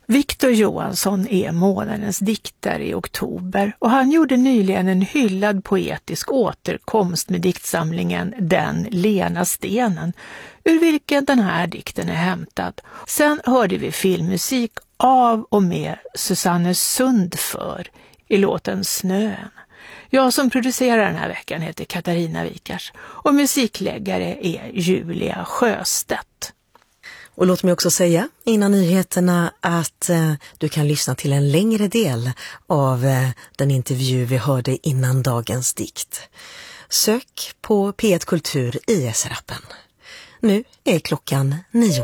Victor Johansson är månadens diktare i oktober och han gjorde nyligen en hyllad poetisk återkomst med diktsamlingen Den lena stenen, ur vilken den här dikten är hämtad. Sen hörde vi filmmusik av och med Susanne Sundför i låten Snön. Jag som producerar den här veckan heter Katarina Wikars och musikläggare är Julia Sjöstedt. Och låt mig också säga innan nyheterna att du kan lyssna till en längre del av den intervju vi hörde innan dagens dikt. Sök på P1 Kultur i SR-appen. Nu är klockan 9.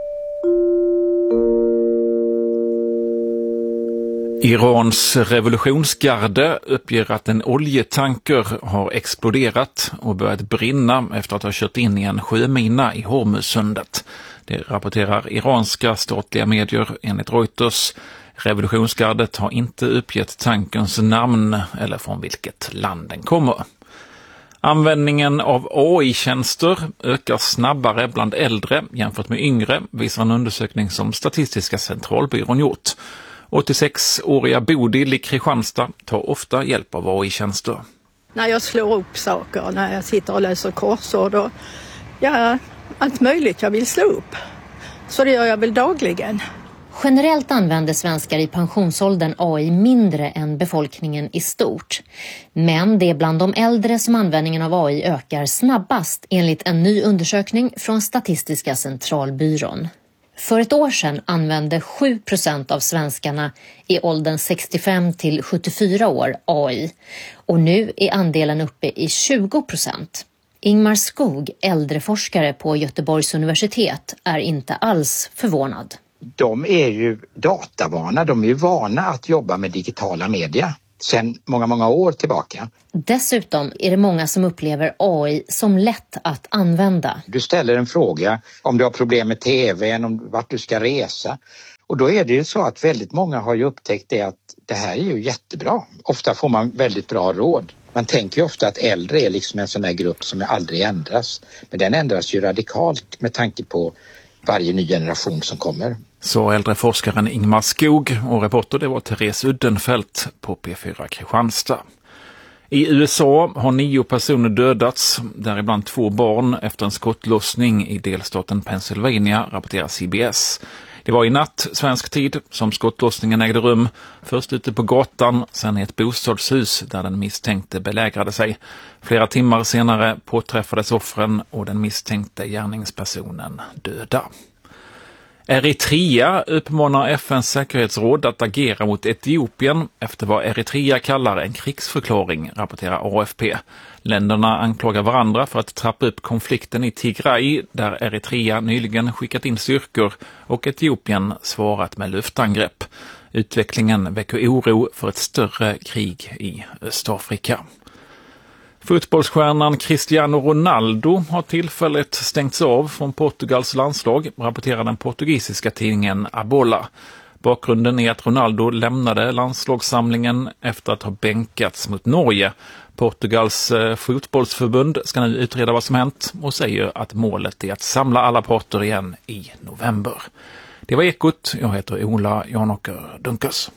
Irans revolutionsgarde uppger att en oljetanker har exploderat och börjat brinna efter att ha kört in i en sjömina i Hormuzsundet. Det rapporterar iranska statliga medier enligt Reuters. Revolutionsgardet har inte uppgett tankerns namn eller från vilket land den kommer. Användningen av AI-tjänster ökar snabbare bland äldre jämfört med yngre, visar en undersökning som Statistiska centralbyrån gjort. 86-åriga Bodil i Kristianstad tar ofta hjälp av AI-tjänster. När jag slår upp saker, när jag sitter och läser korsord och allt möjligt jag vill slå upp. Så det gör jag väl dagligen. Generellt använder svenskar i pensionsåldern AI mindre än befolkningen i stort. Men det är bland de äldre som användningen av AI ökar snabbast enligt en ny undersökning från Statistiska centralbyrån. För ett år sedan använde 7% av svenskarna i åldern 65 till 74 år AI. Och nu är andelen uppe i 20%. Ingmar Skog, äldreforskare på Göteborgs universitet, är inte alls förvånad. De är ju datavana, de är ju vana att jobba med digitala media sedan många år tillbaka. Dessutom är det många som upplever AI som lätt att använda. Du ställer en fråga om du har problem med tvn, om vart du ska resa. Och då är det ju så att väldigt många har ju upptäckt det att det här är ju jättebra. Ofta får man väldigt bra råd. Man tänker ju ofta att äldre är liksom en sån här grupp som aldrig ändras. Men den ändras ju radikalt med tanke på varje ny generation som kommer. Så äldreforskaren Ingmar Skog, och reporter det var Therese Uddenfelt på P4 Kristianstad. I USA har 9 personer dödats, däribland 2 barn, efter en skottlossning i delstaten Pennsylvania, rapporterar CBS. Det var i natt, svensk tid, som skottlossningen ägde rum. Först ute på gatan, sen i ett bostadshus där den misstänkte belägrade sig. Flera timmar senare påträffades offren och den misstänkte gärningspersonen döda. Eritrea uppmanar FNs säkerhetsråd att agera mot Etiopien efter vad Eritrea kallar en krigsförklaring, rapporterar AFP. Länderna anklagar varandra för att trappa upp konflikten i Tigray, där Eritrea nyligen skickat in styrkor och Etiopien svarat med luftangrepp. Utvecklingen väcker oro för ett större krig i Östafrika. Fotbollsstjärnan Cristiano Ronaldo har tillfälligt stängts av från Portugals landslag, rapporterar den portugisiska tidningen A Bola. Bakgrunden är att Ronaldo lämnade landslagssamlingen efter att ha bänkats mot Norge. Portugals fotbollsförbund ska nu utreda vad som hänt och säger att målet är att samla alla parter igen i november. Det var Ekot. Jag heter Ola Janåker Dunkers.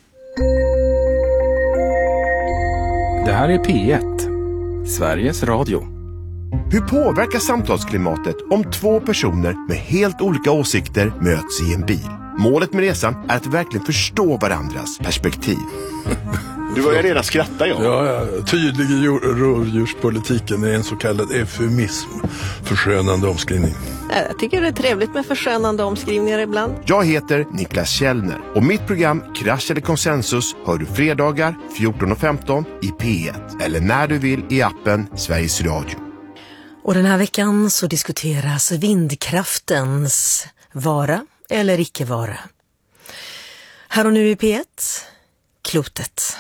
Det här är P1, Sveriges Radio. Hur påverkar samtalsklimatet om 2 personer med helt olika åsikter möts i en bil? Målet med resan är att verkligen förstå varandras perspektiv. Du börjar redan skratta, Ja, tydlig i rovdjurspolitiken är en så kallad eufemism, förskönande omskrivning. Jag tycker det är trevligt med förskönande omskrivningar ibland. Jag heter Niklas Källner och mitt program Krasch eller konsensus hör du fredagar 14:15 i P1 eller när du vill i appen Sveriges Radio. Och den här veckan så diskuteras vindkraftens vara eller icke vara. Här och nu i P1, klotet.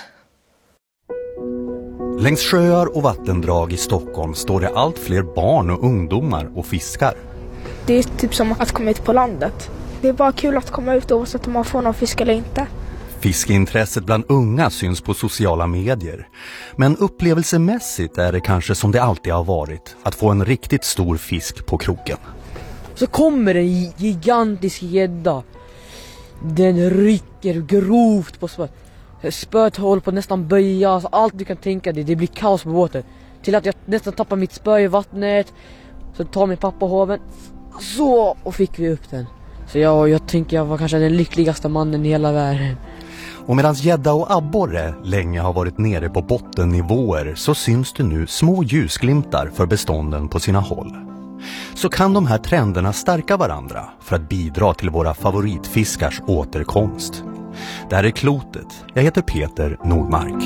Längs sjöar och vattendrag i Stockholm står det allt fler barn och ungdomar och fiskar. Det är typ som att komma ut på landet. Det är bara kul att komma ut oavsett om man får någon fisk eller inte. Fiskeintresset bland unga syns på sociala medier. Men upplevelsemässigt är det kanske som det alltid har varit, att få en riktigt stor fisk på kroken. Så kommer en gigantisk gädda Den rycker grovt på spöet. Spöet håller på att nästan böja. Alltså allt du kan tänka dig. Det blir kaos på båten. Till att jag nästan tappar mitt spö i vattnet. Så tar min pappa hoven. Så, och fick vi upp den. Så jag tänker jag var kanske den lyckligaste mannen i hela världen. Och medan gädda och abborre länge har varit nere på bottennivåer så syns det nu små ljusglimtar för bestånden på sina håll. Så kan de här trenderna stärka varandra för att bidra till våra favoritfiskars återkomst. Det här är Klotet. Jag heter Peter Nordmark.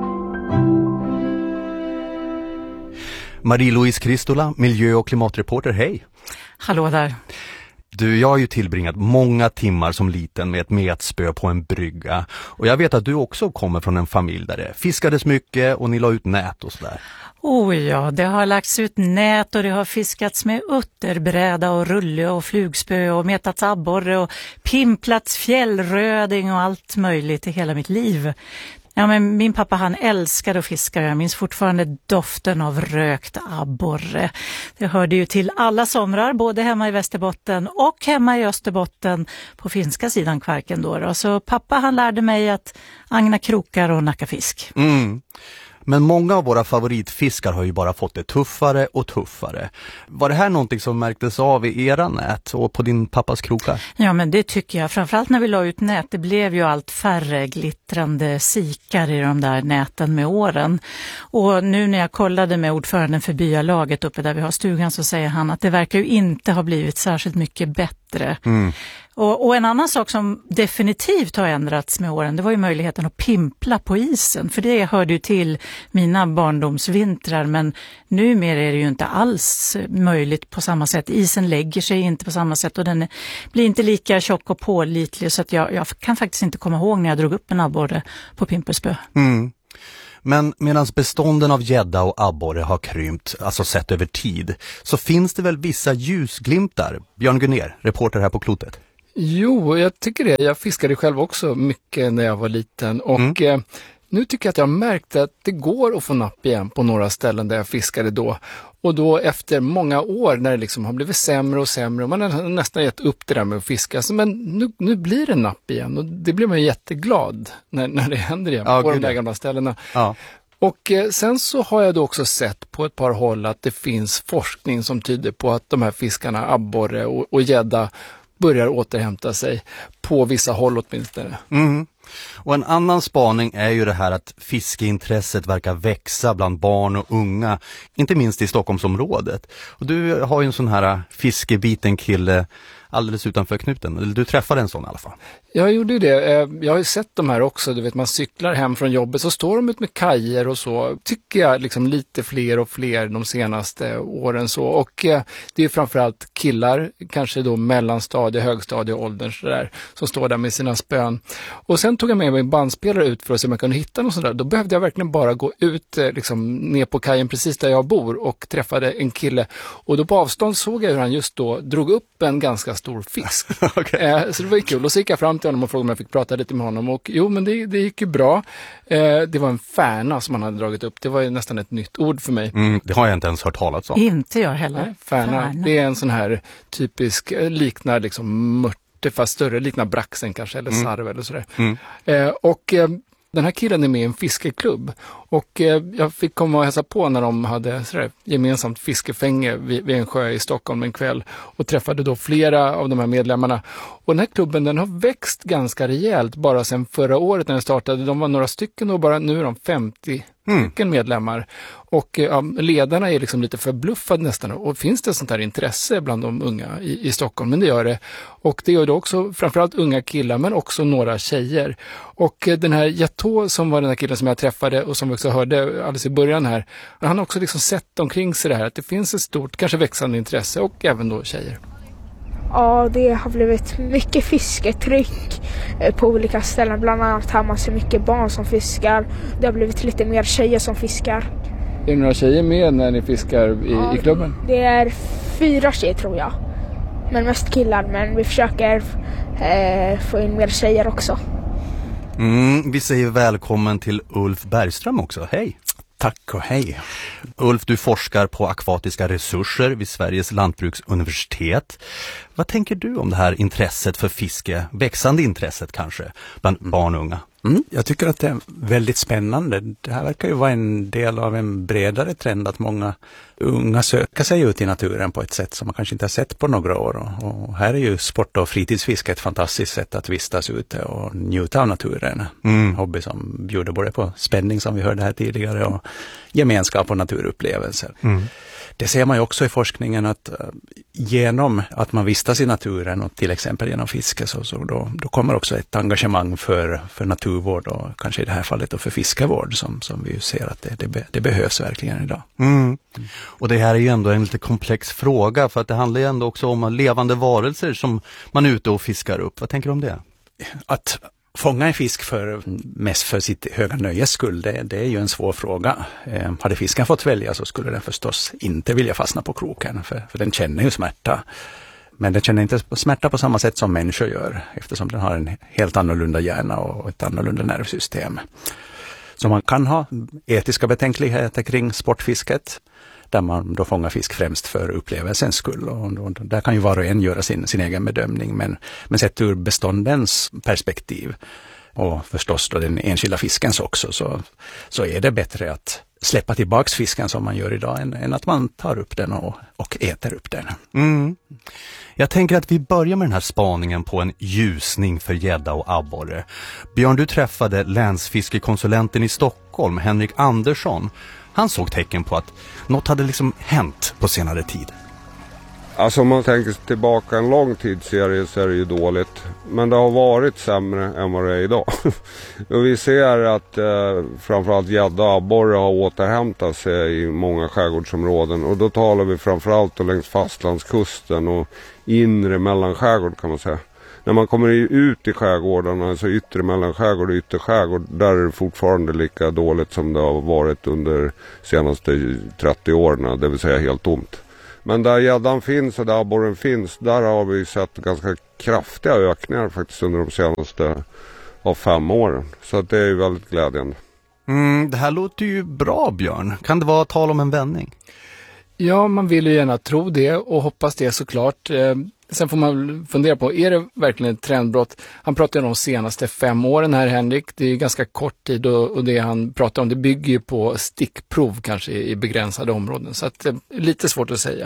Marie-Louise Kristola, miljö- och klimatreporter, hej! Hallå där! Du, jag har ju tillbringat många timmar som liten med ett metspö på en brygga. Och jag vet att du också kommer från en familj där det fiskades mycket och ni la ut nät och sådär. Oh ja, det har lagts ut nät och det har fiskats med utterbräda och rulle och flugspö och metats abborre och pimplats fjällröding och allt möjligt i hela mitt liv. Ja, men min pappa han älskade att fiska. Jag minns fortfarande doften av rökt abborre. Det hörde ju till alla somrar, både hemma i Västerbotten och hemma i Österbotten på finska sidan Kvarken då. Så pappa han lärde mig att agna krokar och nacka fisk. Men många av våra favoritfiskar har ju bara fått det tuffare och tuffare. Var det här någonting som märktes av i era nät och på din pappas krokar? Ja, men det tycker jag. Framförallt när vi la ut nät. Det blev ju allt färre glittrande sikar i de där näten med åren. Och nu när jag kollade med ordföranden för byalaget uppe där vi har stugan så säger han att det verkar ju inte ha blivit särskilt mycket bättre. Och en annan sak som definitivt har ändrats med åren, det var ju möjligheten att pimpla på isen. För det hörde ju till mina barndomsvintrar, men numera är det ju inte alls möjligt på samma sätt. Isen lägger sig inte på samma sätt och den blir inte lika tjock och pålitlig, så att jag kan faktiskt inte komma ihåg när jag drog upp en abborre på pimpelspö. Men medan bestånden av gädda och abborre har krympt, alltså sett över tid, så finns det väl vissa ljusglimtar? Björn Gunnér, reporter här på Klotet. Jo, jag tycker det. Jag fiskade själv också mycket när jag var liten och nu tycker jag att jag har märkt att det går att få napp igen på några ställen där jag fiskade då. Och då efter många år när det liksom har blivit sämre och sämre och man har nästan gett upp det där med att fiska. Så, men nu blir det napp igen och det blir man jätteglad när det händer igen på de där gamla ställena. Ja. Och sen så har jag då också sett på ett par håll att det finns forskning som tyder på att de här fiskarna, abborre och gädda, börjar återhämta sig på vissa håll åtminstone. Och en annan spaning är ju det här att fiskeintresset verkar växa bland barn och unga, inte minst i Stockholmsområdet. Och du har ju en sån här fiskebiten kille alldeles utanför knuten. Eller du träffade en sån i alla fall. Jag gjorde ju det. Jag har ju sett de här också. Du vet, man cyklar hem från jobbet så står de ut med kajer och så. Tycker jag liksom lite fler och fler de senaste åren så. Och det är framförallt killar, kanske då mellanstadie, högstadie och åldern så där, som står där med sina spön. Och sen tog jag med mig en bandspelare ut för att se om jag kunde hitta något sådär. Då behövde jag verkligen bara gå ut liksom ner på kajen precis där jag bor och träffade en kille. Och då på avstånd såg jag hur han just då drog upp en ganska stor fisk. Så det var ju kul. Och så gick jag fram till honom och frågade om jag fick prata lite med honom. Och jo, men det gick ju bra. Det var en färna som han hade dragit upp. Det var ju nästan ett nytt ord för mig. Det har jag inte ens hört talas om. Inte jag heller. Nej, färna. Det är en sån här typisk, liknar liksom mörte fast större, liknar braxen kanske, eller sarv eller sådär. Den här killen är med i en fiskeklubb och jag fick komma och hälsa på när de hade sådär, gemensamt fiskefänge vid en sjö i Stockholm en kväll och träffade då flera av de här medlemmarna. Och den här klubben den har växt ganska rejält bara sedan förra året när den startade. De var några stycken och bara nu är de 50 stycken medlemmar. Och ledarna är liksom lite förbluffade nästan. Och finns det sånt här intresse bland de unga i Stockholm? Men det gör det. Och det gör det också framförallt unga killar men också några tjejer. Och den här Jatå som var den här killen som jag träffade och som vi också hörde alldeles i början här. Han har också liksom sett omkring sig det här att det finns ett stort, kanske växande intresse och även då tjejer. Ja, det har blivit mycket fisketryck på olika ställen. Bland annat har man så mycket barn som fiskar. Det har blivit lite mer tjejer som fiskar. Är det några tjejer med när ni fiskar i klubben? Det är 4 tjejer tror jag. Men mest killar, men vi försöker få in mer tjejer också. Vi säger välkommen till Ulf Bergström också. Hej! Tack och hej. Ulf, du forskar på akvatiska resurser vid Sveriges lantbruksuniversitet. Vad tänker du om det här intresset för fiske, växande intresset kanske, bland barn och unga? Jag tycker att det är väldigt spännande. Det här verkar ju vara en del av en bredare trend att många unga söker sig ut i naturen på ett sätt som man kanske inte har sett på några år. Och här är ju sport- och fritidsfiske ett fantastiskt sätt att vistas ute och njuta av naturen. En hobby som bjuder både på spänning som vi hörde här tidigare och gemenskap och naturupplevelser. Det ser man ju också i forskningen att genom att man vistas i naturen och till exempel genom fiske så då kommer också ett engagemang för naturvård och kanske i det här fallet då för fiskevård som vi ju ser att det behövs verkligen idag. Och det här är ju ändå en lite komplex fråga för att det handlar ju ändå också om levande varelser som man är ute och fiskar upp. Vad tänker du om det? Att fånga en fisk mest för sitt höga nöjes skull, det är ju en svår fråga. Hade fisken fått välja så skulle den förstås inte vilja fastna på kroken, för den känner ju smärta. Men den känner inte smärta på samma sätt som människor gör, eftersom den har en helt annorlunda hjärna och ett annorlunda nervsystem. Så man kan ha etiska betänkligheter kring sportfisket, där man då fångar fisk främst för upplevelsens skull. Och där kan ju var och en göra sin egen bedömning. Men sett ur beståndens perspektiv och förstås då den enskilda fiskens också så är det bättre att släppa tillbaks fisken som man gör idag än att man tar upp den och äter upp den. Jag tänker att vi börjar med den här spaningen på en ljusning för gädda och abborre. Björn, du träffade länsfiskekonsulenten i Stockholm, Henrik Andersson. Han såg tecken på att något hade liksom hänt på senare tid. Alltså om man tänker tillbaka en lång tidsserie så är det ju dåligt. Men det har varit sämre än vad det är idag. Och vi ser att framförallt gädda och abborre har återhämtat sig i många skärgårdsområden. Och då talar vi framförallt längs fastlandskusten och inre mellanskärgård kan man säga. När man kommer ut i skärgårdarna, alltså yttre mellanskärgård och ytterskärgård, där är det fortfarande lika dåligt som det har varit under senaste 30 åren, det vill säga helt tomt. Men där gäddan finns och där abborren finns, där har vi sett ganska kraftiga ökningar faktiskt under de senaste 5 åren. Så att det är ju väldigt glädjande. Det här låter ju bra, Björn. Kan det vara tal om en vändning? Ja, man vill ju gärna tro det och hoppas det såklart. Sen får man fundera på, är det verkligen ett trendbrott? Han pratar om de senaste 5 åren här, Henrik. Det är ganska kort tid och det han pratar om, det bygger ju på stickprov kanske i begränsade områden. Så att lite svårt att säga.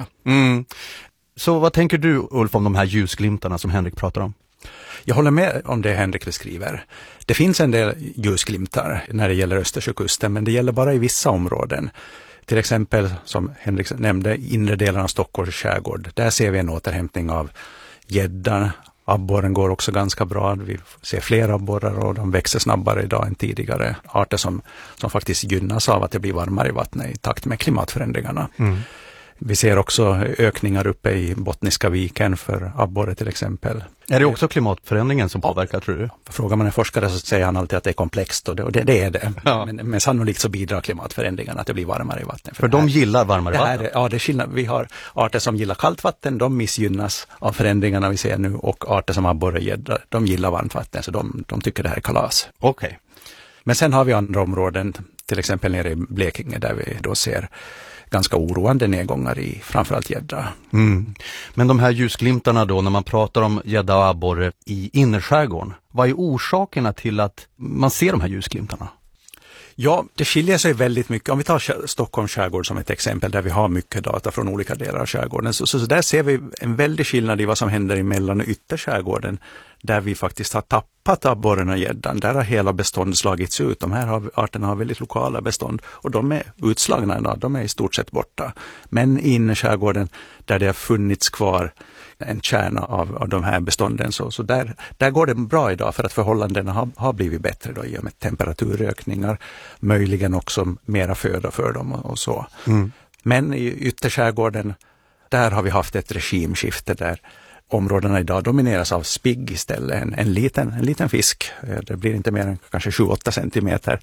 Så vad tänker du, Ulf, om de här ljusglimtarna som Henrik pratar om? Jag håller med om det Henrik beskriver. Det finns en del ljusglimtar när det gäller Östersjökusten, men det gäller bara i vissa områden. Till exempel, som Henrik nämnde, inre delen av Stockholms skärgård. Där ser vi en återhämtning av gäddan. Abborren går också ganska bra. Vi ser fler abborrar och de växer snabbare idag än tidigare. Arter som faktiskt gynnas av att det blir varmare i vattnet i takt med klimatförändringarna. Vi ser också ökningar uppe i Bottniska viken för abborre till exempel. Är det också klimatförändringen som påverkar, tror du? Frågar man en forskare så säger han alltid att det är komplext och det är det. Ja. Men sannolikt så bidrar klimatförändringarna att det blir varmare i vattnet. För de gillar varmare vatten? Ja, det är skillnad. Vi har arter som gillar kallt vatten, de missgynnas av förändringarna vi ser nu, och arter som abborre och gädda, de gillar varmt vatten, så de tycker det här är kalas. Okej. Men sen har vi andra områden, till exempel nere i Blekinge, där vi då ser ganska oroande nedgångar i framförallt gädda. Men de här ljusglimtarna då, när man pratar om gädda och abborre i innerskärgården, vad är orsakerna till att man ser de här ljusglimtarna? Ja, det skiljer sig väldigt mycket. Om vi tar Stockholms skärgård som ett exempel, där vi har mycket data från olika delar av skärgården, så där ser vi en väldig skillnad i vad som händer i mellan- och ytterskärgården, där vi faktiskt har tappat abborren och gäddan. Där har hela bestånd slagits ut. De här arterna har väldigt lokala bestånd och de är utslagna idag. De är i stort sett borta. Men i innerskärgården, där det har funnits kvar en kärna av de här bestånden, så där går det bra idag, för att förhållandena har blivit bättre då, i och med temperaturökningar, möjligen också mera föda för dem och så. Men i ytterskärgården, där har vi haft ett regimskifte där områdena idag domineras av spigg istället, en liten fisk. Det blir inte mer än kanske 7-8 centimeter.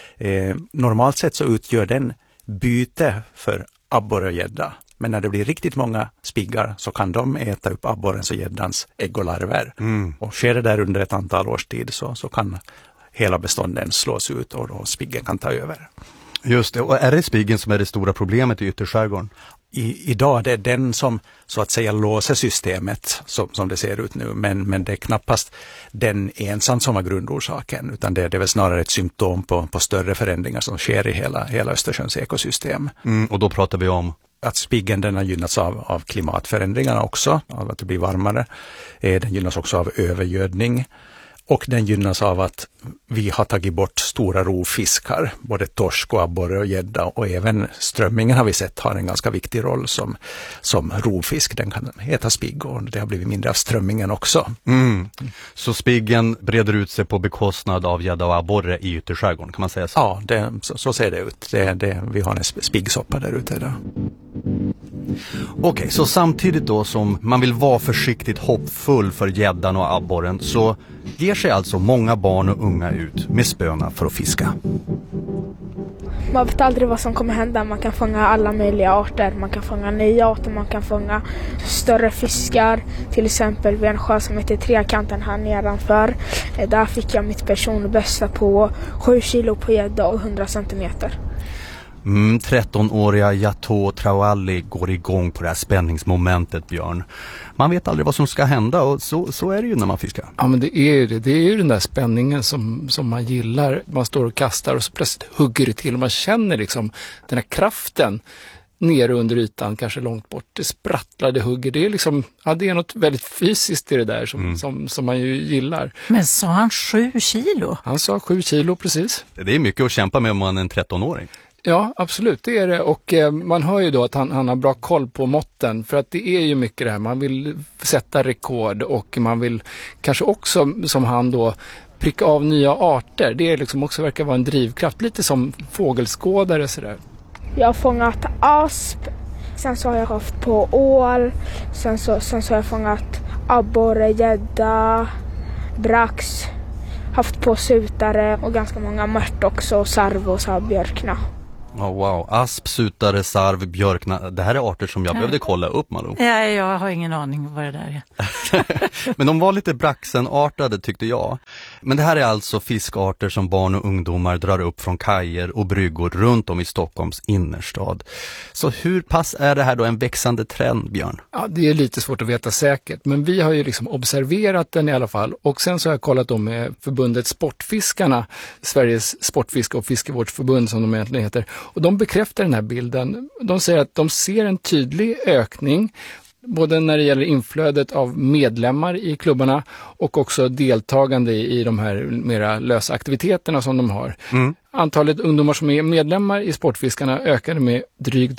Normalt sett så utgör den byte för abborre och gädda. Men när det blir riktigt många spiggar så kan de äta upp abborrens och gäddans ägg och larver. Och sker det där under ett antal års tid så kan hela bestånden slås ut och spiggen kan ta över. Just det, och är det spiggen som är det stora problemet i ytterskärgården? Idag är det den som så att säga låser systemet som det ser ut nu, men det är knappast den ensam som var grundorsaken, utan det är väl snarare ett symptom på större förändringar som sker i hela Östersjöns ekosystem. Och då pratar vi om? Att spiggen den har gynnats av klimatförändringarna också, av att det blir varmare. Den gynnas också av övergödning. Och den gynnas av att vi har tagit bort stora rovfiskar, både torsk och abborre och gädda, och även strömmingen har vi sett har en ganska viktig roll som rovfisk. Den kan äta spigg och det har blivit mindre av strömmingen också. Så spiggen breder ut sig på bekostnad av gädda och abborre i ytterskärgården, kan man säga så? Ja, så ser det ut. Vi har en spiggsoppa där ute idag. Okej, så samtidigt då som man vill vara försiktigt hoppfull för gäddan och abborren, så ger sig alltså många barn och unga ut med spöna för att fiska. Man vet aldrig vad som kommer hända. Man kan fånga alla möjliga arter. Man kan fånga nya arter. Man kan fånga större fiskar. Till exempel vid en sjö som heter Trekanten här nedanför. Där fick jag mitt personbästa på 7 kilo på gädda och 100 centimeter. 13-åriga Yato Trawali går igång på det här spänningsmomentet, Björn. Man vet aldrig vad som ska hända, och så är det ju när man fiskar. Ja, men det är det. Det är ju den där spänningen som man gillar. Man står och kastar och så plötsligt hugger det till. Och man känner liksom den här kraften nere under ytan, kanske långt bort. Det sprattlar, det hugger. Det är liksom, ja, det är något väldigt fysiskt i det där som man ju gillar. Men sa han 7 kilo? Han sa 7 kilo, precis. Det är mycket att kämpa med om man är en 13-åring. Ja, absolut, det är det. Och man hör ju då att han har bra koll på måtten, för att det är ju mycket det här. Man vill sätta rekord och man vill kanske också, som han då, pricka av nya arter. Det är liksom också verkar vara en drivkraft, lite som fågelskådare sådär. Jag har fångat asp, sen så har jag haft på ål, sen så har jag fångat abborre, gädda, brax, haft på sutare och ganska många mört också, sarv och björkna. Oh, wow, asp, sutare, sarv, björkna. Det här är arter som jag behövde kolla upp, Malou. Ja, jag har ingen aning vad det där är. Men de var lite braxenartade, tyckte jag. Men det här är alltså fiskarter som barn och ungdomar drar upp från kajer och bryggor runt om i Stockholms innerstad. Så hur pass är det här då en växande trend, Björn? Ja, det är lite svårt att veta säkert. Men vi har ju liksom observerat den i alla fall. Och sen så har jag kollat om med förbundet Sportfiskarna, Sveriges sportfiske- och fiskevårdsförbund som de egentligen heter. Och de bekräftar den här bilden. De säger att de ser en tydlig ökning, både när det gäller inflödet av medlemmar i klubbarna och också deltagande i de här mera lösa aktiviteterna som de har. Antalet ungdomar som är medlemmar i Sportfiskarna ökade med drygt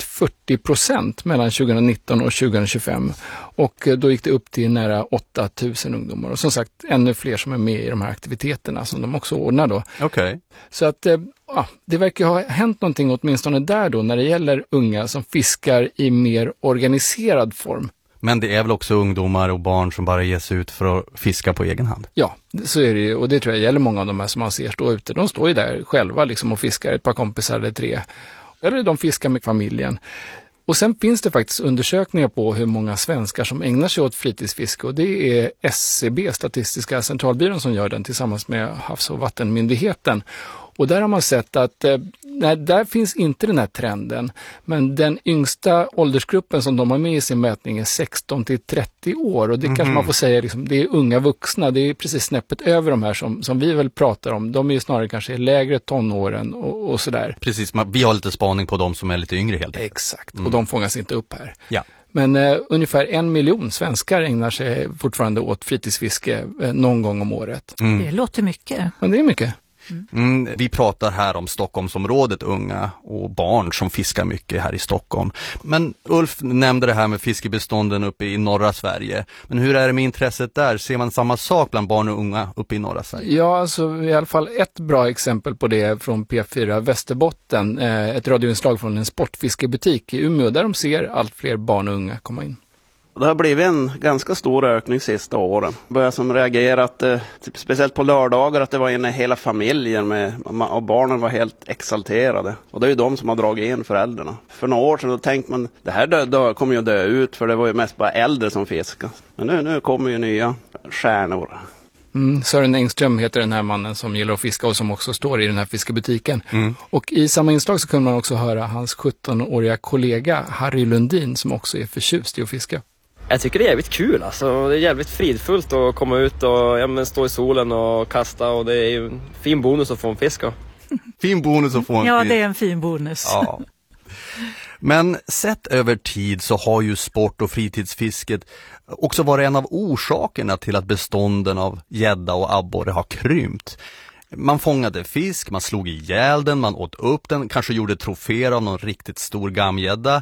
40% mellan 2019 och 2025. Och då gick det upp till nära 8000 ungdomar. Och som sagt, ännu fler som är med i de här aktiviteterna som de också ordnar då. Okej. Så att det verkar ha hänt någonting åtminstone där då när det gäller unga som fiskar i mer organiserad form. Men det är väl också ungdomar och barn som bara ger sig ut för att fiska på egen hand? Ja, så är det ju. Och det tror jag gäller många av de här som man ser stå ute. De står ju där själva liksom och fiskar, ett par kompisar eller 3. Eller de fiskar med familjen. Och sen finns det faktiskt undersökningar på hur många svenskar som ägnar sig åt fritidsfiske. Och det är SCB, Statistiska centralbyrån, som gör den tillsammans med Havs- och vattenmyndigheten. Och där har man sett att där finns inte den här trenden. Men den yngsta åldersgruppen som de har med i sin mätning är 16 till 30 år. Och det kanske man får säga, liksom, det är unga vuxna. Det är precis snäppet över de här som vi väl pratar om. De är ju snarare kanske lägre tonåren och sådär. Precis, vi har lite spaning på dem som är lite yngre helt enkelt. Exakt, och de fångas inte upp här. Ja. Men ungefär 1 miljon svenskar ägnar sig fortfarande åt fritidsfiske någon gång om året. Det låter mycket. Men det är mycket. Vi pratar här om Stockholmsområdet, unga och barn som fiskar mycket här i Stockholm. Men Ulf nämnde det här med fiskebestånden uppe i norra Sverige. Men hur är det med intresset där? Ser man samma sak bland barn och unga uppe i norra Sverige? Ja, alltså i alla fall ett bra exempel på det från P4 Västerbotten. Ett radioinslag från en sportfiskebutik i Umeå där de ser allt fler barn och unga komma in. Det har blivit en ganska stor ökning sista åren. Började som reagerat, speciellt på lördagar, att det var inne hela familjen och barnen var helt exalterade. Och det är ju de som har dragit in föräldrarna. För några år sedan då tänkte man, det här kommer ju dö ut, för det var ju mest bara äldre som fiskade. Men nu kommer ju nya stjärnor. Sören Engström heter den här mannen som gillar att fiska och som också står i den här fiskebutiken. Och i samma inslag så kunde man också höra hans 17-åriga kollega Harry Lundin som också är förtjust i att fiska. Jag tycker det är jävligt kul alltså. Det är jävligt fridfullt att komma ut och stå i solen och kasta, och det är ju en fin bonus att få en fisk. Fin bonus att få en fisk. Ja, det är en fin bonus. Ja. Men sett över tid så har ju sport- och fritidsfisket också varit en av orsakerna till att bestånden av gädda och abborre har krympt. Man fångade fisk, man slog ihjäl den, man åt upp den, kanske gjorde troféer av någon riktigt stor gamgädda.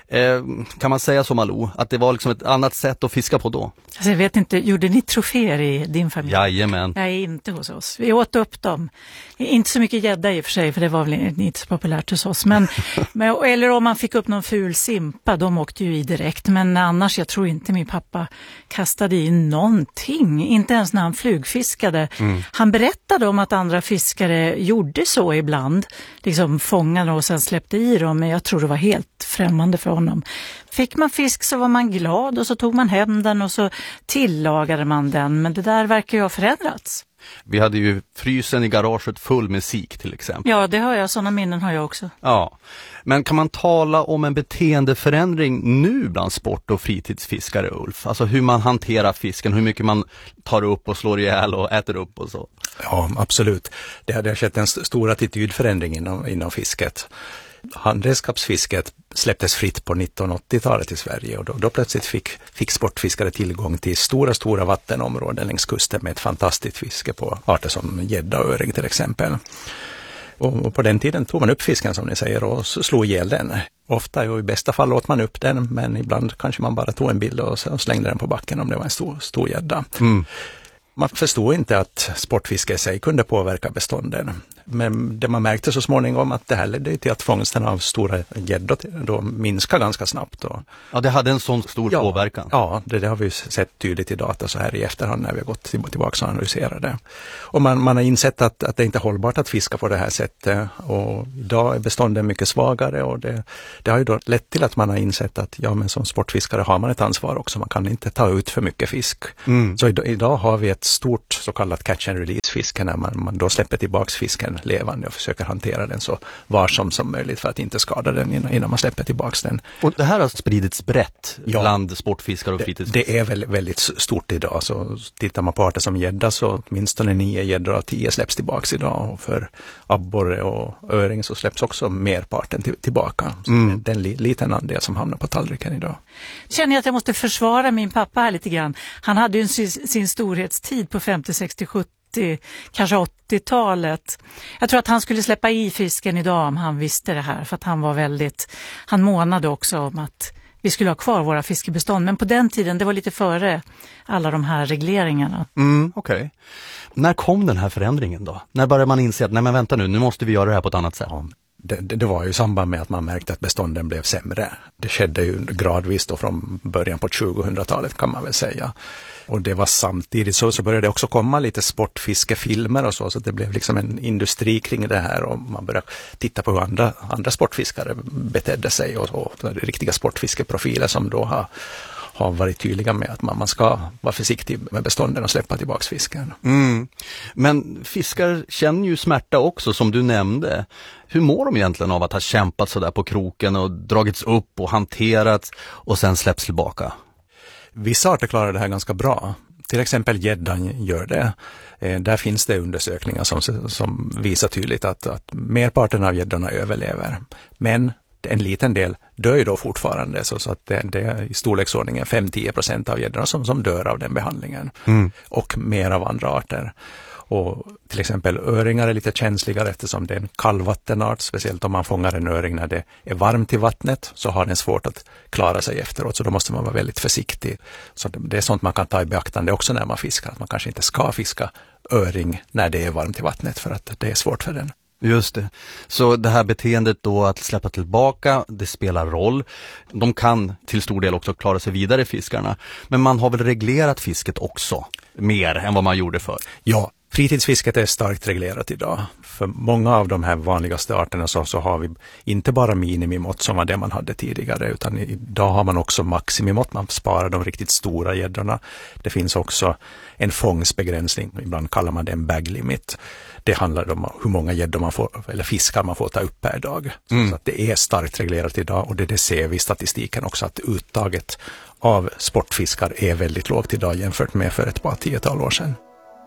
Kan man säga så, Malou, att det var liksom ett annat sätt att fiska på då? Alltså jag vet inte, gjorde ni troféer i din familj? Jajamän. Nej, inte hos oss. Vi åt upp dem. Inte så mycket gädda i och för sig, för det var väl inte så populärt hos oss. Men eller om man fick upp någon ful simpa, de åkte ju i direkt. Men annars, jag tror inte min pappa kastade i någonting. Inte ens när han flugfiskade. Han berättade om att andra fiskare gjorde så ibland. Liksom fångade och sen släppte i dem. Men jag tror det var helt främmande för honom. Fick man fisk så var man glad och så tog man hem den och så tillagade man den. Men det där verkar ju ha förändrats. Vi hade ju frysen i garaget full med sik till exempel. Ja, det har jag. Sådana minnen har jag också. Ja, men kan man tala om en beteendeförändring nu bland sport- och fritidsfiskare, Ulf? Alltså hur man hanterar fisken, hur mycket man tar upp och slår ihjäl och äter upp och så. Ja, absolut. Det har skett en stor attitydförändring inom fisket. Handredskapsfisket släpptes fritt på 1980-talet i Sverige, och då plötsligt fick sportfiskare tillgång till stora vattenområden längs kusten med ett fantastiskt fiske på arter som gädda och öring till exempel. Och på den tiden tog man upp fisken som ni säger och slog ihjäl den. Ofta och i bästa fall åt man upp den, men ibland kanske man bara tog en bild och slängde den på backen om det var en stor gädda. Man förstod inte att sportfiske i sig kunde påverka bestånden. Men det man märkte så småningom att det här ledde till att fångsten av stora gäddor då minskar ganska snabbt. Ja, det hade en sån stor påverkan. Ja, det har vi sett tydligt i data så här i efterhand när vi har gått tillbaka och analyserat det. Och man har insett att det inte är hållbart att fiska på det här sättet. Och idag är bestånden mycket svagare, och det har ju då lett till att man har insett att men som sportfiskare har man ett ansvar också. Man kan inte ta ut för mycket fisk. Så idag har vi ett stort så kallat catch and release fiske när man då släpper tillbaks fisken levande och försöker hantera den så varsom som möjligt för att inte skada den innan man släpper tillbaks den. Och det här har spridits brett bland sportfiskare och fritidsfiskare? Det är väldigt stort idag. Så tittar man på arter som gädda så åtminstone 9 gäddor av 10 släpps tillbaks idag, och för abborre och öring så släpps också merparten tillbaka. Så det är en liten andel som hamnar på tallriken idag. Känner jag att jag måste försvara min pappa här lite grann. Han hade ju sin storhetstid på 50, 60, 70, kanske 80-talet. Jag tror att han skulle släppa i fisken idag om han visste det här, för att han månade också om att vi skulle ha kvar våra fiskebestånd. Men på den tiden, det var lite före alla de här regleringarna. Okej. När kom den här förändringen då? När började man inse att nej men vänta nu måste vi göra det här på ett annat sätt? Ja. Det var ju i samband med att man märkte att bestånden blev sämre. Det skedde ju gradvis då från början på 2000-talet kan man väl säga. Och det var samtidigt så började det också komma lite sportfiskefilmer och så det blev liksom en industri kring det här, och man började titta på hur andra sportfiskare betedde sig och riktiga sportfiskeprofiler som då har varit tydliga med att man ska vara försiktig med bestånden och släppa tillbaks fisken. Men fiskar känner ju smärta också, som du nämnde. Hur mår de egentligen av att ha kämpat så där på kroken och dragits upp och hanterats och sen släpps tillbaka? Vissa arter klarar det här ganska bra. Till exempel gäddan gör det. Där finns det undersökningar som visar tydligt att merparten av gäddorna överlever. Men en liten del dör ju då fortfarande, så att det är i storleksordningen 5-10% av gäddorna som dör av den behandlingen. Och mer av andra arter. Och till exempel öringar är lite känsligare eftersom det är en kallvattenart, speciellt om man fångar en öring när det är varmt i vattnet så har den svårt att klara sig efteråt, så då måste man vara väldigt försiktig. Så det är sånt man kan ta i beaktande också när man fiskar, att man kanske inte ska fiska öring när det är varmt i vattnet för att det är svårt för den. Just det. Så det här beteendet då att släppa tillbaka, det spelar roll. De kan till stor del också klara sig vidare, fiskarna. Men man har väl reglerat fisket också mer än vad man gjorde förr? Ja, Fritidsfisket är starkt reglerat idag. För många av de här vanligaste arterna så har vi inte bara minimimått som var det man hade tidigare, utan idag har man också maximimått. Man sparar de riktigt stora gäddorna. Det finns också en fångstbegränsning, ibland kallar man det en bag limit. Det handlar om hur många gäddor man får, eller fiskar man får ta upp per dag. Så att det är starkt reglerat idag, och det ser vi i statistiken också, att uttaget av sportfiskar är väldigt lågt idag jämfört med för ett par 10-tal år sedan.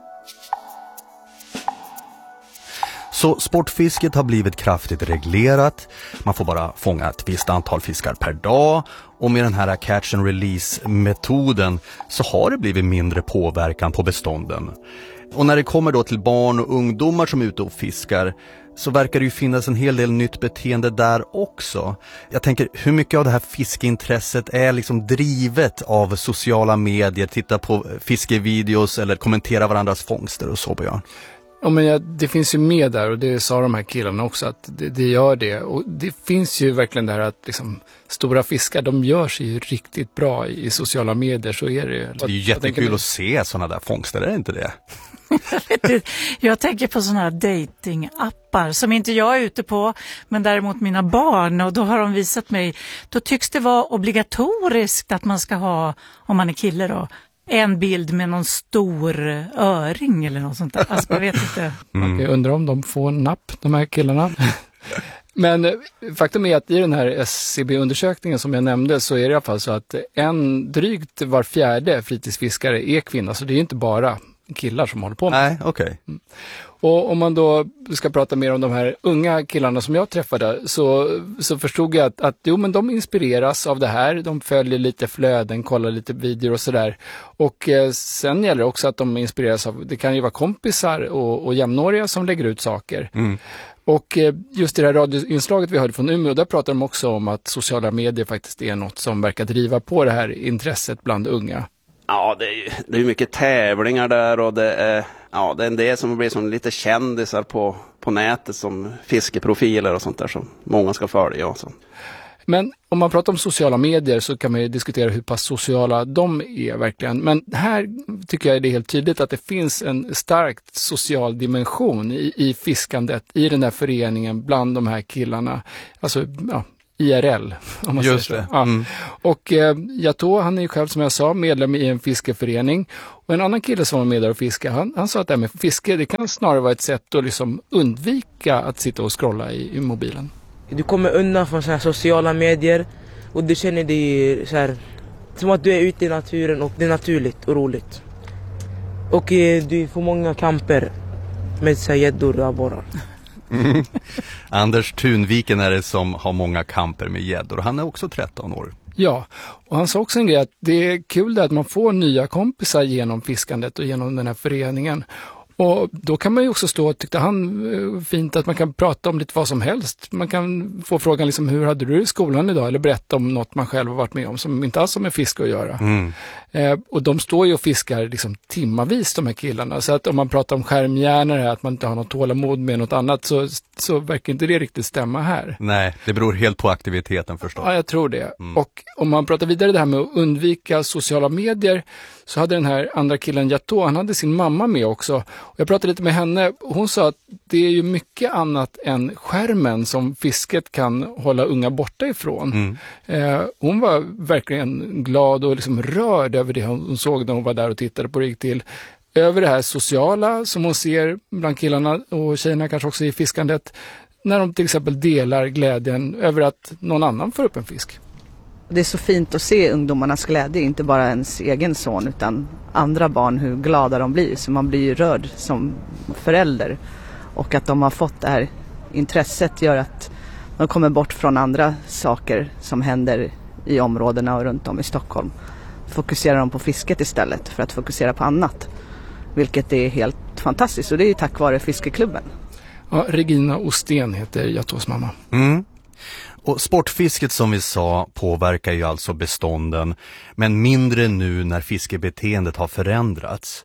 Så sportfisket har blivit kraftigt reglerat. Man får bara fånga ett visst antal fiskar per dag. Och med den här catch and release-metoden så har det blivit mindre påverkan på bestånden. Och när det kommer då till barn och ungdomar som är ute och fiskar, så verkar det ju finnas en hel del nytt beteende där också. Jag tänker, hur mycket av det här fiskeintresset är liksom drivet av sociala medier, titta på fiskevideos eller kommentera varandras fångster och så, Björn? Ja, men det finns ju med där, och det sa de här killarna också, att det gör det. Och det finns ju verkligen det här att liksom, stora fiskar, de gör sig ju riktigt bra i sociala medier, så är det. Det är ju jättekul att se sådana där fångster, är det inte det? Jag tänker på sådana här datingappar som inte jag är ute på, men däremot mina barn, och då har de visat mig, då tycks det vara obligatoriskt att man ska ha, om man är kille då, en bild med någon stor öring eller något sånt där. Alltså, jag vet inte. Jag undrar om de får napp, de här killarna. Men faktum är att i den här SCB-undersökningen som jag nämnde, så är det i alla fall så att drygt var fjärde fritidsfiskare är kvinna. Så det är inte bara killar som håller på med. Nej, okej. Och om man då ska prata mer om de här unga killarna som jag träffade, så förstod jag att jo, men de inspireras av det här. De följer lite flöden, kollar lite videor och sådär. Och sen gäller det också att de inspireras av, det kan ju vara kompisar och jämnåriga som lägger ut saker. Och just i det här radioinslaget vi hörde från Umeå, där pratar de också om att sociala medier faktiskt är något som verkar driva på det här intresset bland unga. Ja, det är mycket tävlingar där, och det är en del som blir som lite kändisar på nätet som fiskeprofiler och sånt där som många ska följa och så. Men om man pratar om sociala medier så kan man ju diskutera hur pass sociala de är verkligen. Men här tycker jag det är helt tydligt att det finns en starkt social dimension i fiskandet, i den här föreningen bland de här killarna. Alltså, ja, IRL, om man just säger så. Det. Mm. Ja. Och Yato, han är ju själv, som jag sa, medlem i en fiskeförening. Och en annan kille som var med där och fiska, han sa att det här med fiske, det kan snarare vara ett sätt att liksom undvika att sitta och scrolla i mobilen. Du kommer undan från så här sociala medier och du känner dig så här, som att du är ute i naturen, och det är naturligt och roligt. Och du får många kamper med så här gäddor och abborrar. Anders Thunviken är det som har många kamper med gäddor. Han är också 13 år. Ja, och han sa också en grej att det är kul att man får nya kompisar genom fiskandet och genom den här föreningen. Och då kan man ju också stå, tyckte han, fint att man kan prata om lite vad som helst. Man kan få frågan liksom, hur hade du i skolan idag? Eller berätta om något man själv har varit med om som inte alls har med fisk att göra. Och de står ju och fiskar liksom timmavis, de här killarna. Så att om man pratar om skärmhjärnor, att man inte har något tålamod med något annat, så verkar inte det riktigt stämma här. Nej, det beror helt på aktiviteten förstås. Ja, jag tror det. Och om man pratar vidare det här med att undvika sociala medier, så hade den här andra killen Yato, han hade sin mamma med också. Och jag pratade lite med henne, och hon sa att det är ju mycket annat än skärmen som fisket kan hålla unga borta ifrån. Hon var verkligen glad och liksom rörd över det hon såg när hon var där och tittade på det gick till. Över det här sociala som hon ser bland killarna och tjejerna kanske också i fiskandet. När de till exempel delar glädjen över att någon annan får upp en fisk. Det är så fint att se ungdomarnas glädje, inte bara ens egen son utan andra barn, hur glada de blir. Så man blir ju rörd som förälder. Och att de har fått det här intresset gör att de kommer bort från andra saker som händer i områdena och runt om i Stockholm. Fokuserar de på fisket istället för att fokusera på annat. Vilket är helt fantastiskt, och det är ju tack vare fiskeklubben. Ja, Regina Osten heter Yatos mamma. Och sportfisket som vi sa påverkar ju alltså bestånden, men mindre nu när fiskebeteendet har förändrats.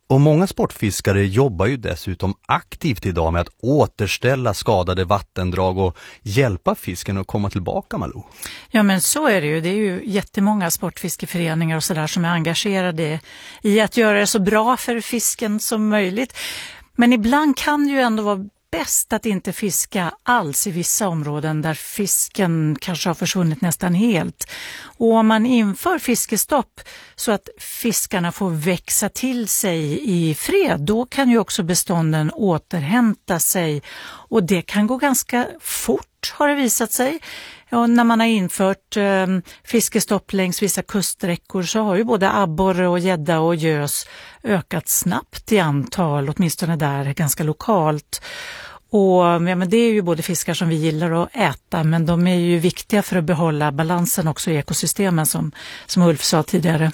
Och många sportfiskare jobbar ju dessutom aktivt idag med att återställa skadade vattendrag och hjälpa fisken att komma tillbaka, Malou. Ja, men så är det ju. Det är ju jättemånga sportfiskeföreningar och sådär som är engagerade i att göra det så bra för fisken som möjligt. Men ibland kan det ju ändå vara bäst att inte fiska alls i vissa områden där fisken kanske har försvunnit nästan helt. Och om man inför fiskestopp så att fiskarna får växa till sig i fred, då kan ju också bestånden återhämta sig. Och det kan gå ganska fort, har det visat sig. Ja, när man har infört fiskestopp längs vissa kuststräckor så har ju både abborre och gädda och gös ökat snabbt i antal, åtminstone där ganska lokalt. Och ja, men det är ju både fiskar som vi gillar att äta, men de är ju viktiga för att behålla balansen också i ekosystemen som Ulf sa tidigare.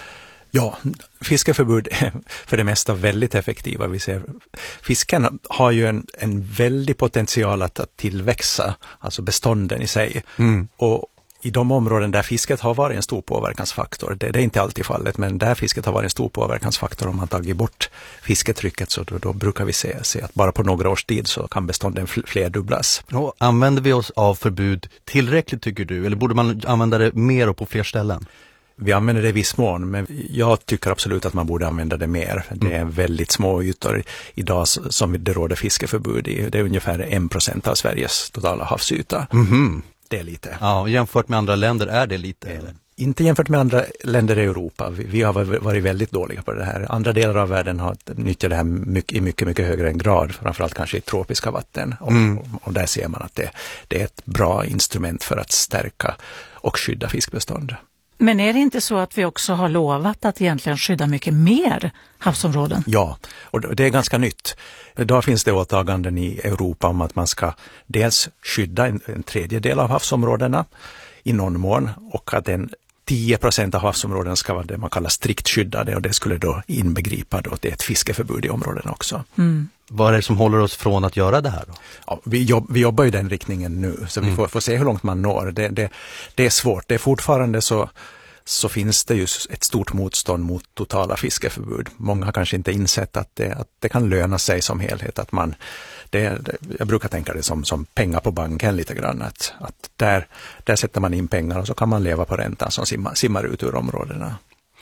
Ja, fiskeförbud är för det mesta väldigt effektiva. Vi ser, fisken har ju en väldig potential att tillväxa, alltså bestånden i sig. Och i de områden där fisket har varit en stor påverkansfaktor, det är inte alltid fallet, men där fisket har varit en stor påverkansfaktor, om man tagit bort fisketrycket, så då brukar vi se att bara på några års tid så kan bestånden flerdubblas. Och använder vi oss av förbud tillräckligt, tycker du? Eller borde man använda det mer och på fler ställen? Vi använder det i viss mån, men jag tycker absolut att man borde använda det mer. Det är väldigt små ytor idag som det råder fiskeförbud i. Det är ungefär 1% av Sveriges totala havsyta. Det är lite. Ja, och jämfört med andra länder är det lite? Eller? Inte jämfört med andra länder i Europa. Vi har varit väldigt dåliga på det här. Andra delar av världen har nyttjat det här i mycket högre grad, framförallt kanske i tropiska vatten. Och där ser man att det är ett bra instrument för att stärka och skydda fiskbestånd. Men är det inte så att vi också har lovat att egentligen skydda mycket mer havsområden? Ja, och det är ganska nytt. Idag finns det åtaganden i Europa om att man ska dels skydda en tredjedel av havsområdena i någon mån, och att 10% av havsområden ska vara det man kallar strikt skyddade, och det skulle då inbegripa då att det är ett fiskeförbud i områdena också. Vad är det som håller oss från att göra det här då? Ja, vi jobbar i den riktningen nu, så vi får se hur långt man når. Det är svårt. Det är fortfarande så finns det ju ett stort motstånd mot totala fiskeförbud. Många har kanske inte insett att det kan löna sig som helhet. Att jag brukar tänka det som pengar på banken lite grann. Att där sätter man in pengar och så kan man leva på räntan som simmar ut ur områdena.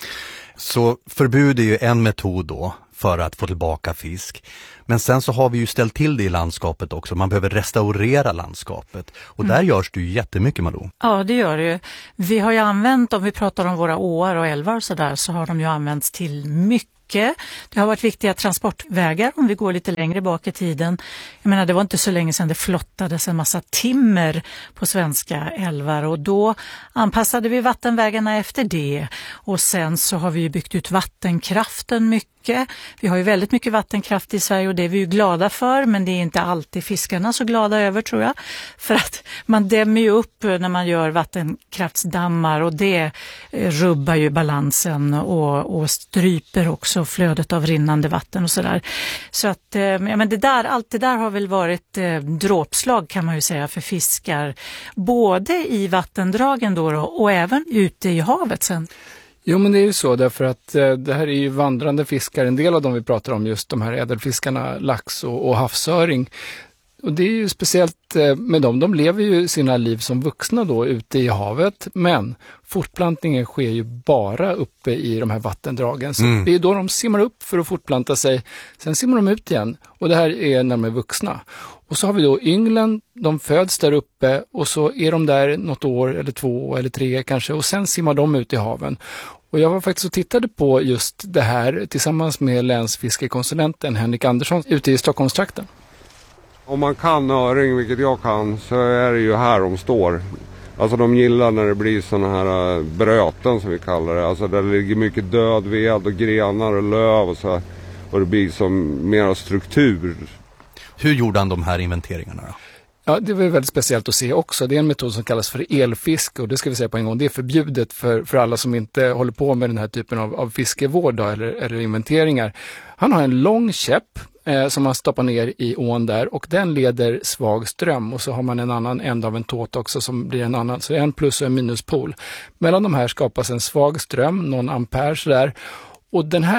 Så förbud är ju en metod då för att få tillbaka fisk. Men sen så har vi ju ställt till det i landskapet också. Man behöver restaurera landskapet. Och där görs det ju jättemycket, Malou. Ja, det gör det ju. Vi har ju använt, om vi pratar om våra åar och älvar och sådär, så har de ju använts till mycket. Det har varit viktiga transportvägar om vi går lite längre bak i tiden. Jag menar, det var inte så länge sedan det flottades en massa timmer på svenska älvar, och då anpassade vi vattenvägarna efter det. Och sen så har vi ju byggt ut vattenkraften mycket. Vi har ju väldigt mycket vattenkraft i Sverige, och det är vi ju glada för, men det är inte alltid fiskarna så glada över, tror jag. För att man dämmer ju upp när man gör vattenkraftsdammar, och det rubbar ju balansen och stryper också flödet av rinnande vatten och sådär. Så att men allt det där har väl varit dråpslag, kan man ju säga, för fiskar. Både i vattendragen då och även ute i havet sen. Jo, men det är ju så, därför att det här är ju vandrande fiskar. En del av dem vi pratar om, just de här ädelfiskarna, lax och havsöring. Och det är ju speciellt med dem. De lever ju sina liv som vuxna då ute i havet, men fortplantningen sker ju bara uppe i de här vattendragen. Så det är då de simmar upp för att fortplanta sig. Sen simmar de ut igen, och det här är när de är vuxna. Och så har vi då ynglen, de föds där uppe, och så är de där något år eller 2 eller 3 kanske, och sen simmar de ut i haven. Och jag var faktiskt och tittade på just det här tillsammans med länsfiskekonsulenten Henrik Andersson ute i Stockholmstrakten. Om man kan öring, vilket jag kan, så är det ju här de står. Alltså de gillar när det blir såna här bröten som vi kallar det. Alltså där det ligger mycket död ved och grenar och löv och så. Och det blir som mera struktur. Hur gjorde han de här inventeringarna då? Ja, det var väldigt speciellt att se också. Det är en metod som kallas för elfiske, och det ska vi säga på en gång. Det är förbjudet för alla som inte håller på med den här typen av fiskevård då, eller inventeringar. Han har en lång käpp som man stoppar ner i ån där, och den leder svag ström, och så har man en annan ända av en tåt också som blir en annan, så en plus och en minuspol. Mellan de här skapas en svag ström, någon ampere där, och den här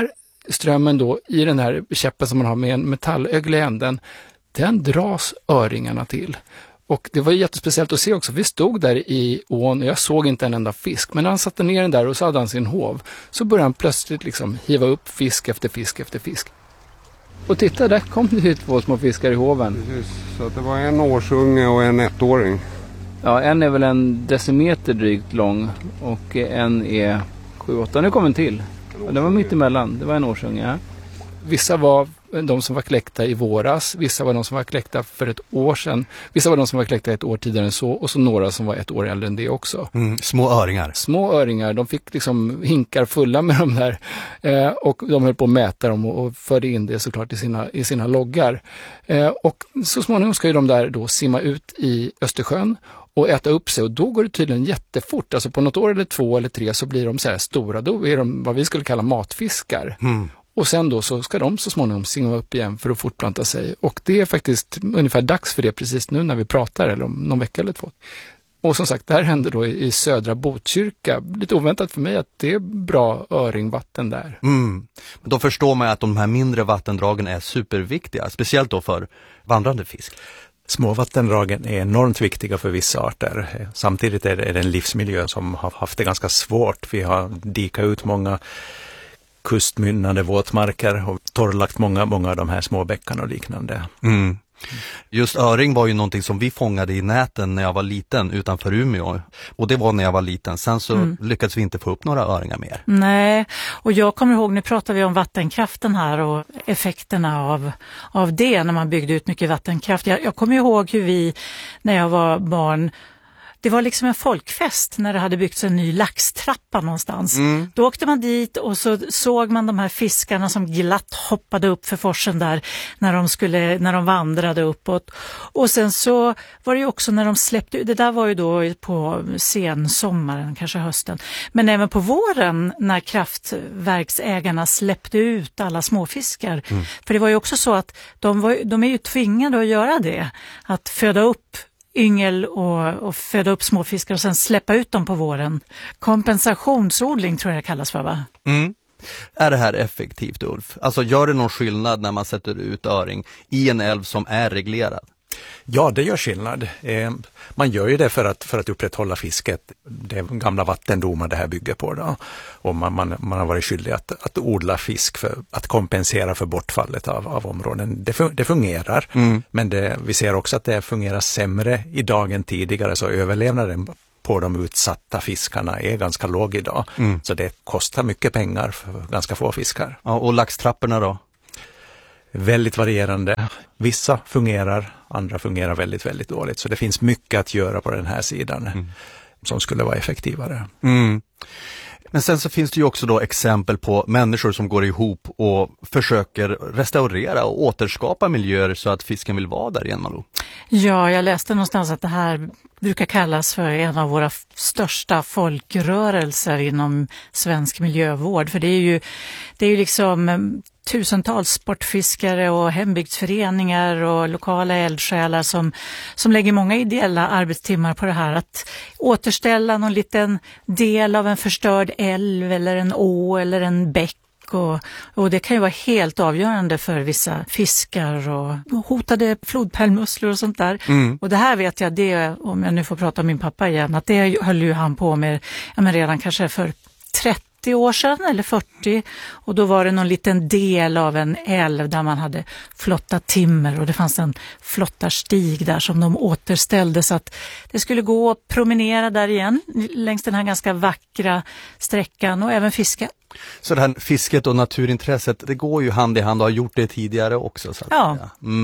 strömmen då i den här käppen som man har med en metallögla i änden, den dras öringarna till. Och det var jättespeciellt att se också. Vi stod där i ån och jag såg inte en enda fisk. Men när han satte ner den där och så hade han sin hov, så började han plötsligt liksom hiva upp fisk efter fisk efter fisk. Och titta, där kom det ju 2 små fiskar i hoven. Precis, så att det var en årsunge och en 1-åring. Ja, en är väl en decimeter drygt lång och en är 7-8. Nu kom en till. Och den var mitt emellan. Det var en årsunge. Ja. Vissa var de som var kläckta i våras. Vissa var de som var kläckta för ett år sedan. Vissa var de som var kläckta ett år tidigare än så. Och så några som var ett år äldre än det också. Små öringar. Små öringar. De fick liksom hinkar fulla med de där. Och de höll på att mäta dem och förde in det såklart i sina loggar. Och så småningom ska ju de där då simma ut i Östersjön och äta upp sig, och då går det tydligen jättefort. Alltså på något år eller 2 eller 3 så blir de så här stora. Då är de vad vi skulle kalla matfiskar. Och sen då så ska de så småningom simma upp igen för att fortplanta sig. Och det är faktiskt ungefär dags för det precis nu när vi pratar, eller om någon vecka eller 2. Och som sagt, det här händer då i södra Botkyrka. Lite oväntat för mig att det är bra öringvatten där. Men då förstår man att de här mindre vattendragen är superviktiga, speciellt då för vandrande fisk. Småvattendragen är enormt viktiga för vissa arter. Samtidigt är det en livsmiljö som har haft det ganska svårt. Vi har dikat ut många kustmynnande våtmarker och torrlagt många av de här små bäckarna och liknande. Just öring var ju någonting som vi fångade i näten när jag var liten utanför Umeå. Och det var när jag var liten. Sen så lyckades vi inte få upp några öringar mer. Nej, och jag kommer ihåg, nu pratar vi om vattenkraften här och effekterna av det när man byggde ut mycket vattenkraft. Jag kommer ihåg hur vi, när jag var barn, det var liksom en folkfest när det hade byggts en ny laxtrappa någonstans. Då åkte man dit och så såg man de här fiskarna som glatt hoppade upp för forsen där när de vandrade uppåt. Och sen så var det ju också när de släppte ut, det där var ju då på sensommaren, kanske hösten. Men även på våren när kraftverksägarna släppte ut alla småfiskar. För det var ju också så att de är ju tvingade att göra det. Att föda upp yngel och föda upp småfiskar och sen släppa ut dem på våren. Kompensationsodling tror jag det kallas för, va? Är det här effektivt, Ulf? Alltså gör det någon skillnad när man sätter ut öring i en älv som är reglerad? Ja, det gör skillnad. Man gör ju det för att upprätthålla fisket. Det är gamla vattendomar det här bygger på då. Och man har varit skyldig att odla fisk för att kompensera för bortfallet av områden. Det fungerar, men vi ser också att det fungerar sämre idag än tidigare, så överlevnaden på de utsatta fiskarna är ganska låg idag. Så det kostar mycket pengar för ganska få fiskar. Ja, och laxtrapporna då? Väldigt varierande. Vissa fungerar, andra fungerar väldigt, väldigt dåligt. Så det finns mycket att göra på den här sidan som skulle vara effektivare. Men sen så finns det ju också då exempel på människor som går ihop och försöker restaurera och återskapa miljöer så att fisken vill vara där igen, Malou. Ja, jag läste någonstans att det här brukar kallas för en av våra största folkrörelser inom svensk miljövård. För det är ju liksom tusentals sportfiskare och hembygdsföreningar och lokala eldsjälar som lägger många ideella arbetstimmar på det här. Att återställa någon liten del av en förstörd älv eller en å eller en bäck. Och det kan ju vara helt avgörande för vissa fiskar och hotade flodpärlmusslor och sånt där. Och det här vet jag, det, om jag nu får prata om min pappa igen, att det höll ju han på med redan kanske för 30 år sedan eller 40, och då var det någon liten del av en älv där man hade flottat timmer och det fanns en flottarstig där som de återställde så att det skulle gå att promenera där igen längs den här ganska vackra sträckan och även fiska. Så det här fisket och naturintresset, det går ju hand i hand och har gjort det tidigare också. Så att, ja.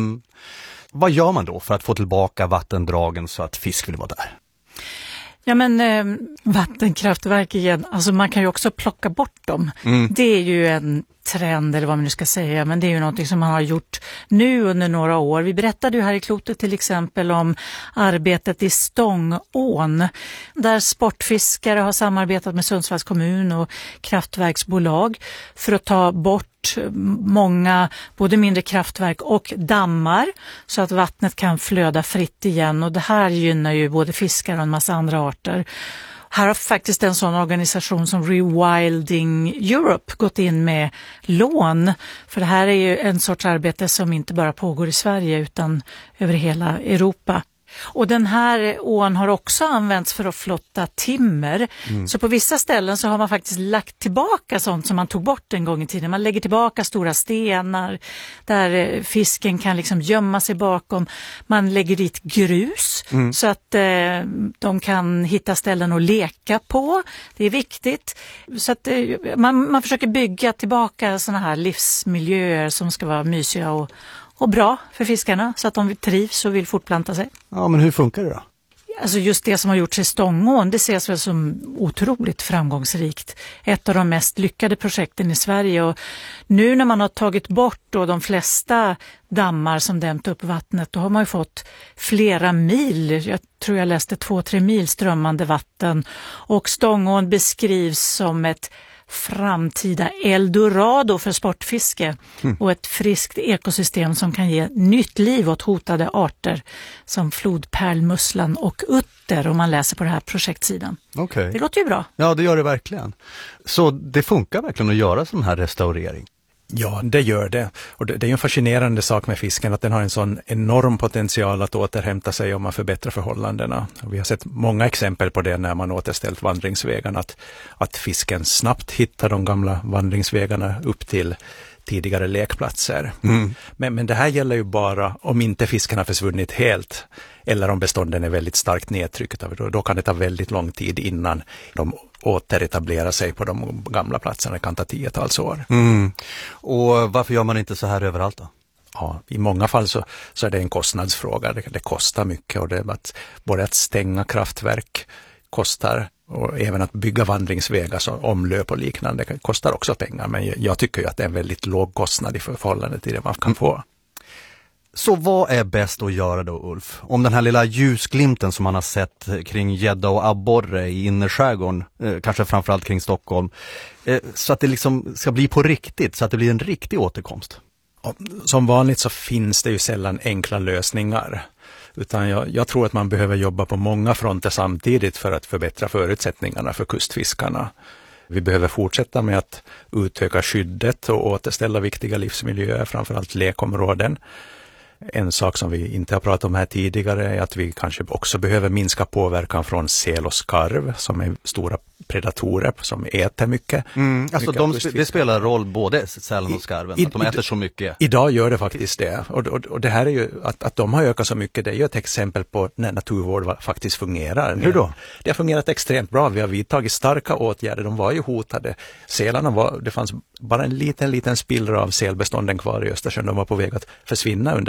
Vad gör man då för att få tillbaka vattendragen så att fisk vill vara där? Ja, men vattenkraftverk igen, alltså man kan ju också plocka bort dem. Det är ju en trend eller vad man nu ska säga, men det är ju någonting som man har gjort nu under några år. Vi berättade ju här i Klotet till exempel om arbetet i Stångån där sportfiskare har samarbetat med Sundsvalls kommun och kraftverksbolag för att ta bort många både mindre kraftverk och dammar så att vattnet kan flöda fritt igen, och det här gynnar ju både fiskar och en massa andra arter. Här har faktiskt en sån organisation som Rewilding Europe gått in med lån. För det här är ju en sorts arbete som inte bara pågår i Sverige utan över hela Europa. Och den här ån har också använts för att flotta timmer. Så på vissa ställen så har man faktiskt lagt tillbaka sånt som man tog bort en gång i tiden. Man lägger tillbaka stora stenar där fisken kan liksom gömma sig bakom. Man lägger dit grus så att de kan hitta ställen att leka på. Det är viktigt. Så att man försöker bygga tillbaka såna här livsmiljöer som ska vara mysiga och bra för fiskarna så att de trivs och vill fortplanta sig. Ja, men hur funkar det då? Alltså just det som har gjorts i Stångån, det ses väl som otroligt framgångsrikt. Ett av de mest lyckade projekten i Sverige, och nu när man har tagit bort då de flesta dammar som dämt upp vattnet, då har man ju fått flera mil, jag tror jag läste 2-3 mil strömmande vatten, och Stångån beskrivs som ett framtida eldorado för sportfiske och ett friskt ekosystem som kan ge nytt liv åt hotade arter som flodpärlmusslan och utter, om man läser på den här projektsidan. Okay. Det låter ju bra. Ja, det gör det verkligen. Så det funkar verkligen att göra sån här restaurering? Ja, det gör det. Och det är en fascinerande sak med fisken att den har en sån enorm potential att återhämta sig om man förbättrar förhållandena. Och vi har sett många exempel på det när man återställt vandringsvägarna. Att fisken snabbt hittar de gamla vandringsvägarna upp till tidigare lekplatser. Men det här gäller ju bara om inte fisken har försvunnit helt eller om bestånden är väldigt starkt nedtryckta. Då kan det ta väldigt lång tid innan de återetablera sig på de gamla platserna. Det kan ta 10-tals år. Och varför gör man inte så här överallt då? Ja, i många fall så är det en kostnadsfråga. Det kostar mycket, och det är både att stänga kraftverk kostar, och även att bygga vandringsvägar som omlöp och liknande kostar också pengar. Men jag tycker ju att det är en väldigt låg kostnad i förhållande till det man kan få. Så vad är bäst att göra då, Ulf? Om den här lilla ljusglimten som man har sett kring gädda och abborre i innerskärgården, kanske framförallt kring Stockholm, så att det liksom ska bli på riktigt, så att det blir en riktig återkomst? Som vanligt så finns det ju sällan enkla lösningar. Utan jag tror att man behöver jobba på många fronter samtidigt för att förbättra förutsättningarna för kustfiskarna. Vi behöver fortsätta med att utöka skyddet och återställa viktiga livsmiljöer, framförallt lekområden. En sak som vi inte har pratat om här tidigare är att vi kanske också behöver minska påverkan från säl och skarv som är stora predatorer som äter mycket. Alltså det spelar roll både sälen och skarven, att de äter så mycket. Idag gör det faktiskt det. Och det här är ju att de har ökat så mycket, det är ju ett exempel på när naturvård faktiskt fungerar. Hur då? Det har fungerat extremt bra. Vi har vidtagit starka åtgärder. De var ju hotade. Sälarna det fanns bara en liten spillra av sälbestånden kvar i Östersjön. De var på väg att försvinna under